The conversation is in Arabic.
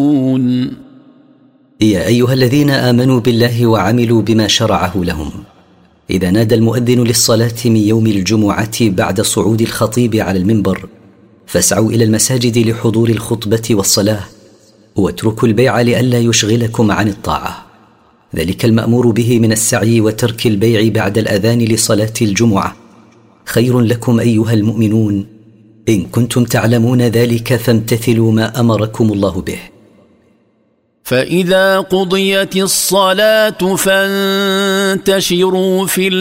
يا أيها الذين آمنوا بالله وعملوا بما شرعه لهم، إذا نادى المؤذن للصلاة من يوم الجمعة بعد صعود الخطيب على المنبر فاسعوا إلى المساجد لحضور الخطبة والصلاة، واتركوا البيع لئلا يشغلكم عن الطاعة، ذلك المأمور به من السعي وترك البيع بعد الأذان لصلاة الجمعة خير لكم أيها المؤمنون إن كنتم تعلمون ذلك، فامتثلوا ما أمركم الله به. فإذا قضيت الصلاة فانتشروا في